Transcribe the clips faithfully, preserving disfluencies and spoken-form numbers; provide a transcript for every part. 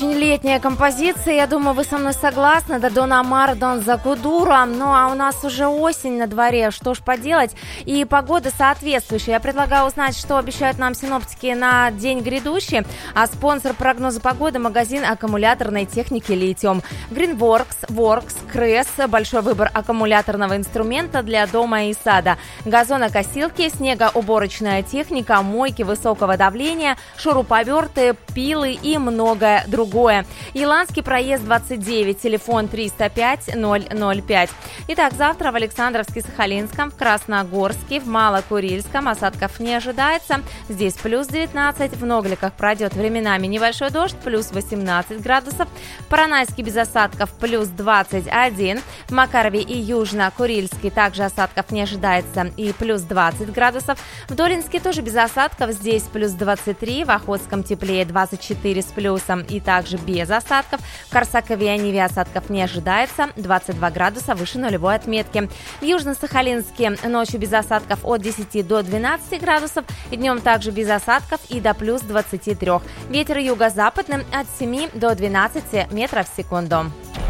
очень летняя композиция. Я думаю, вы со мной согласны. Да, Дон Амар, Дон Закудура. Ну, а у нас уже осень на дворе. Что ж поделать? И погода соответствующая. Я предлагаю узнать, что обещают нам синоптики на день грядущий. А спонсор прогноза погоды — магазин аккумуляторной техники «Литиум». Greenworks, Works, Кресс. Большой выбор аккумуляторного инструмента для дома и сада. Газонокосилки, снегоуборочная техника, мойки высокого давления, шуруповерты, пилы и многое другое. Еланский проезд двадцать девять, телефон триста пять ноль ноль пять. Итак, завтра в Александровске-Сахалинском, в Красногорске, в Малокурильском осадков не ожидается. Здесь плюс девятнадцать, в Ногликах пройдет временами небольшой дождь, плюс восемнадцать градусов. В Поронайске без осадков плюс двадцать один. В Макарове и Южно-Курильске также осадков не ожидается и плюс двадцать градусов. В Долинске тоже без осадков, здесь плюс двадцать три. В Охотском теплее двадцать четыре с плюсом и также без осадков. В Корсакове и Ниве осадков не ожидается, двадцать два градуса выше нулевой отметки. В Южно-Сахалинске ночью без осадков от десяти до двенадцати градусов, и днем также без осадков и до плюс двадцати трёх. Ветер юго-западный от семи до двенадцати метров в секунду.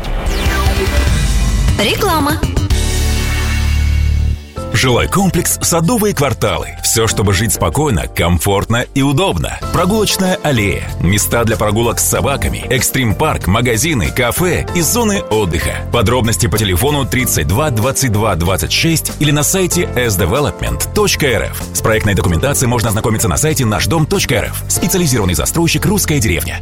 Реклама. Жилой комплекс «Садовые кварталы». Все, чтобы жить спокойно, комфортно и удобно. Прогулочная аллея, места для прогулок с собаками, экстрим-парк, магазины, кафе и зоны отдыха. Подробности по телефону тридцать два двадцать два двадцать шесть или на сайте эс девелопмент точка эр эф. С проектной документацией можно ознакомиться на сайте наш дом точка эр эф. Специализированный застройщик «Русская деревня».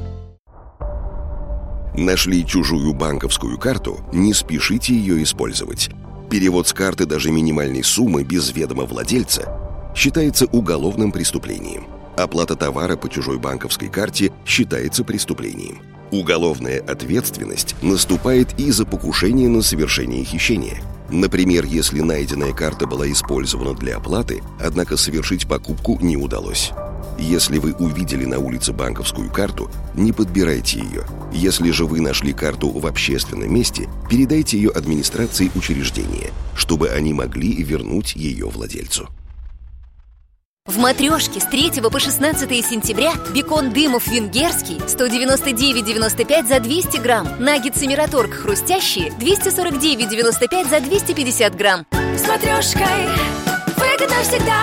Нашли чужую банковскую карту? Не спешите ее использовать. Перевод с карты даже минимальной суммы без ведома владельца считается уголовным преступлением. Оплата товара по чужой банковской карте считается преступлением. Уголовная ответственность наступает и за покушение на совершение хищения. Например, если найденная карта была использована для оплаты, однако совершить покупку не удалось. Если вы увидели на улице банковскую карту, не подбирайте ее. Если же вы нашли карту в общественном месте, передайте ее администрации учреждения, чтобы они могли вернуть ее владельцу. В «Матрешке» с третьего по шестнадцатое сентября бекон Дымов венгерский сто девяносто девять девяносто пять за двести грамм. Наггетсы Мираторг хрустящие двести сорок девять девяносто пять за двести пятьдесят грамм. С «Матрешкой» выгодно всегда.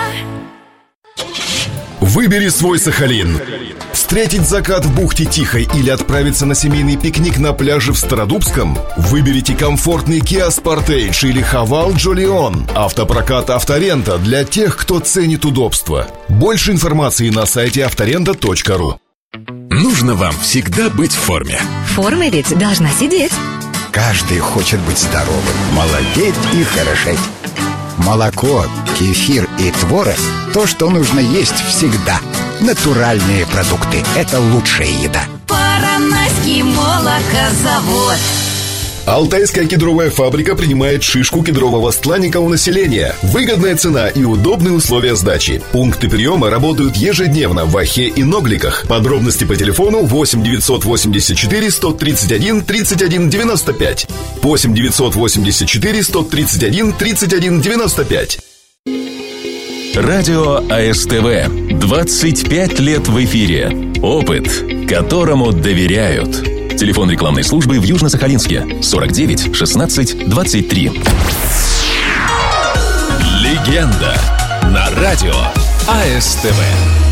Выбери свой Сахалин. Встретить закат в бухте Тихой или отправиться на семейный пикник на пляже в Стародубском? Выберите комфортный Kia Sportage или Haval Jolion. Автопрокат «Авторента» для тех, кто ценит удобство. Больше информации на сайте авторента точка ру. Нужно вам всегда быть в форме. Форма ведь должна сидеть. Каждый хочет быть здоровым, молодеть и хорошеть. Молоко, кефир и творог – то, что нужно есть всегда. Натуральные продукты – это лучшая еда. Поронайский молокозавод. Алтайская кедровая фабрика принимает шишку кедрового стланника у населения. Выгодная цена и удобные условия сдачи. Пункты приема работают ежедневно в Охе и Ногликах. Подробности по телефону восемь девятьсот восемьдесят четыре сто тридцать один тридцать один девяносто пять. восемь девятьсот восемьдесят четыре сто тридцать один тридцать один девяносто пять. Радио а эс тэ вэ. двадцать пять лет в эфире. Опыт, которому доверяют. Телефон рекламной службы в Южно-Сахалинске сорок девять шестнадцать двадцать три. Легенда на радио а эс тэ вэ.